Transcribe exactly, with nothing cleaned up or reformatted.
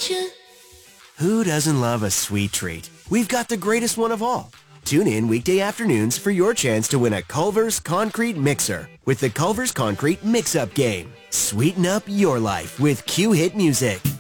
you. Who doesn't love a sweet treat? We've got the greatest one of all. Tune in weekday afternoons for your chance to win a Culver's Concrete Mixer with the Culver's Concrete Mix-Up Game. Sweeten up your life with Q-Hit music.